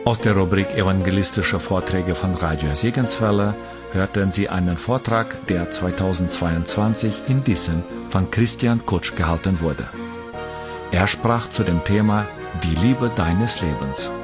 Aus der Rubrik Evangelistische Vorträge von Radio Segenswelle hörten Sie einen Vortrag, der 2022 in Diesen von Christian Kutsch gehalten wurde. Er sprach zu dem Thema Die Liebe deines Lebens.